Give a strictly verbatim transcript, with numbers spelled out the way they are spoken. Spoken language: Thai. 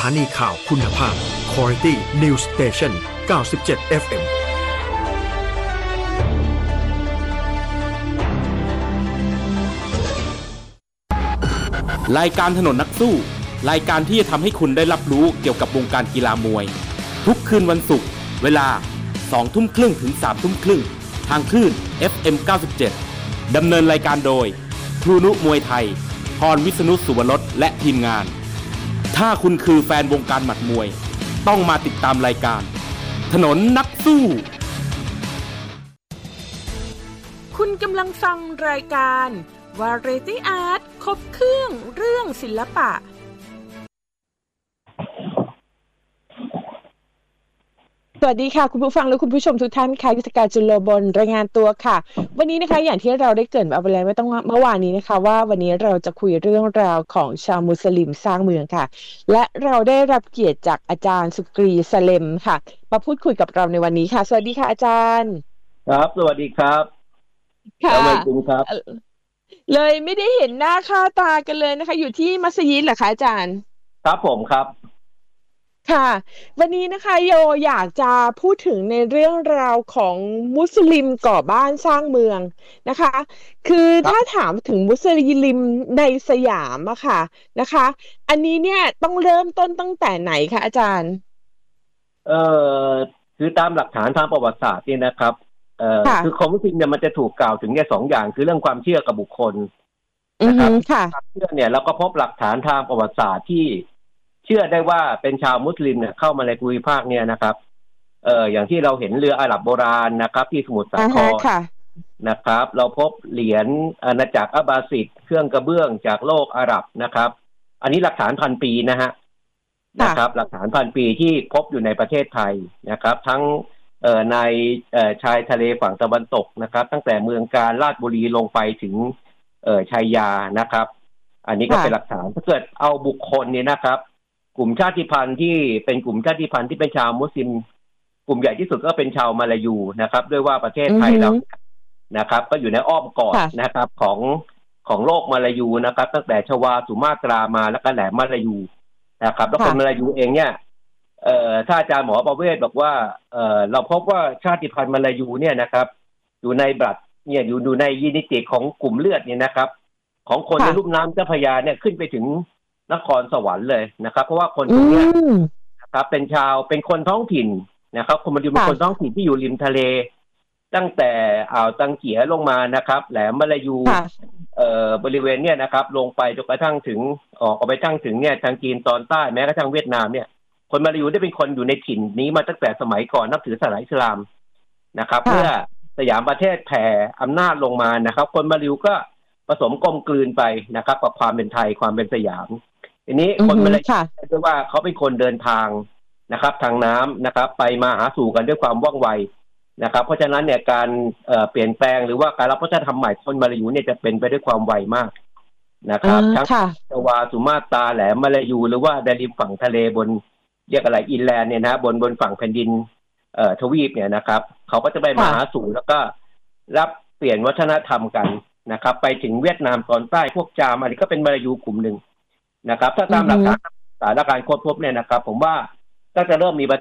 านีข่าวคุณภาพ Quality News Station เก้าสิบเจ็ด เอฟ เอ็มรายการถนนนักสู้รายการที่จะทำให้คุณได้รับรู้เกี่ยวกับวงการกีฬามวยทุกคืนวันศุกร์เวลา สองทุ่มครึ่ง ถึง สามทุ่มครึ่งทางคลื่น เอฟ เอ็ม เก้าสิบเจ็ด ดำเนินรายการโดยครูนุมวยไทยพรวิษณุสุวรสและทีมงานถ้าคุณคือแฟนวงการหมัดมวยต้องมาติดตามรายการถนนนักสู้คุณกำลังฟังรายการวาไรตี้อาร์ตครบเครื่องเรื่องศิลปะสวัสดีค่ะคุณผู้ฟังและคุณผู้ชมทุกท่านค่ะยุทธการจุลบลรายงานตัวค่ะวันนี้นะคะอย่างที่เราได้เกริ่นเอาไว้แล้วไม่ต้องเมื่อวานนี้นะคะว่าวันนี้เราจะคุยเรื่องราวของชาวมุสลิมสร้างเมืองค่ะและเราได้รับเกียรติจากอาจารย์สุกรีสเลมค่ะมาพูดคุยกับเราในวันนี้ค่ะสวัสดีค่ะอาจารย์ครับสวัสดีครับค่ะสวัสดีครับเลยไม่ได้เห็นหน้าค่าตากันเลยนะคะอยู่ที่มัสยิดเหรอคะอาจารย์ครับผมครับค่ะวันนี้นะคะโยอยากจะพูดถึงในเรื่องราวของมุสลิมก่อบ้านสร้างเมืองนะคะคือถ้าถามถึงมุสลิมในสยามอะค่ะนะคะอันนี้เนี่ยต้องเริ่มต้นตั้งแต่ไหนคะอาจารย์เอ่อคือตามหลักฐานทางประวัติศาสตร์เนี่ยนะครับเอ่อคือความมุสลิมเนี่ยมันจะถูกกล่าวถึงแค่สองอย่างคือเรื่องความเชื่อกับบุคคลนะครับความเชื่อเนี่ยเราก็พบหลักฐานทางประวัติศาสตร์ที่เชื่อได้ว่าเป็นชาวมุสลิมเนี่ยเข้ามาในภูมิภาคเนี่ยนะครับเอ่ออย่างที่เราเห็นเรืออาหรับโบราณนะครับที่สมุทรสาครนะครับเราพบเหรียญอาณาจักรอับบาสิดเครื่องกระเบื้องจากโลกอาหรับนะครับอันนี้หลักฐานพันปีนะฮะนะครับหลักฐานพันปีที่พบอยู่ในประเทศไทยนะครับทั้งเอ่อในเอ่อชายทะเลฝั่งตะวันตกนะครับตั้งแต่เมืองกาญราชบุรีลงไปถึงเอ่อชัยยานะครับอันนี้ก็เป็นหลักฐานถ้าเกิดเอาบุคคลเนี่ยนะครับกลุ่มชาติพันธุ์ที่เป็นกลุ่มชาติพันธุ์ที่เป็นชาวมุสลิมกลุ่มใหญ่ที่สุดก็เป็นชาวมาลายูนะครับด้วยว่าประเทศไทยเรานะครับก็อยู่ในอ้อมกอดนะครับของของโลกมาลายูนะครับตั้งแต่ชวาสุมาตรามาแล้วก็แหลมมาลายูนะครับแล้วคนมาลายูเองเนี่ยเอ่อถ้าอาจารย์หมอประเวศบอกว่าเอ่อเราพบว่าชาติพันธุ์มาลายูเนี่ยนะครับอยู่ในบัตรเนี่ยอยู่อยู่ในยีนิติของกลุ่มเลือดเนี่ยนะครับของคนในลุ่มน้ำเจ้าพระยาเนี่ยขึ้นไปถึงนครสวรรค์เลยนะครับเพราะว่าคนพวกนี้นะครับเป็นชาวเป็นคนท้องถิ่นนะครับคนมาดูเป็นคนท้องถิ่นที่อยู่ริมทะเลตั้งแต่อ่าวตังเกียลงมานะครับแหลมมาลายูเอ่อบริเวณเนี่ยนะครับลงไปจนกระทั่งถึงออกไปทั้งถึงเนี่ยทางจีนตอนใต้แม้กระทั่งเวียดนามเนี่ยคนมาลายูได้เป็นคนอยู่ในถิ่นนี้มาตั้งแต่สมัยก่อนนับถือศาสนาอิสลามนะครับเมื่อสยามประเทศแผ่อำนาจลงมานะครับคนมาลายูก็ผสมกลมกลืนไปนะครับกับความเป็นไทยความเป็นสยามทีนี้คนมาเลยเรียกว่าเขาเป็นคนเดินทางนะครับทางน้ำนะครับไปมาหาสู่กันด้วยความว่องไวนะครับเพราะฉะนั้นเนี่ยการเอ่อเปลี่ยนแปลงหรือว่าการรับวัฒนธรรมใหม่คนมาลายูเนี่ยจะเป็นไปด้วยความไวมากนะครับทั้งชวาสุมาตราแหลมมาลายูหรือว่าในริมฝั่งทะเลบนเรียกอะไรอินแลนด์เนี่ยนะบนบนฝั่งแผ่นดินเอ่อทวีปเนี่ยนะครับเขาก็จะไปมาหาสู่แล้วก็รับเปลี่ยนวัฒนธรรมกันนะครับไปถึงเวียดนามตอนใต้พวกจามอะไรก็เป็นมาลายูกลุ่มหนึ่งนะครับถ้าตามหลักฐานสารการค้นพบเนี่ยนะครับผมว่าก็จะเริ่มมี